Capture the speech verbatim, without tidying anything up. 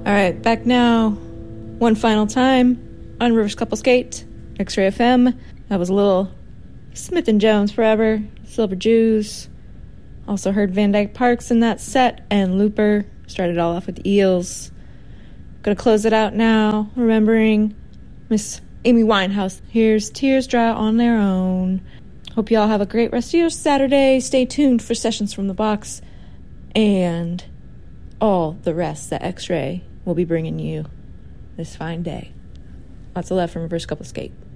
All right, back now. One final time on Reverse Couple Skate, X-Ray F M. That was a little Smith and Jones Forever, Silver Jews. Also heard Van Dyke Parks in that set, and Looper. Started all off with the Eels. Gonna close it out now, remembering Miss Amy Winehouse. Here's Tears Dry on Their Own. Hope y'all have a great rest of your Saturday. Stay tuned for Sessions from the Box and all the rest that X-Ray will be bringing you this fine day. Lots of love from Reverse Couple Skate.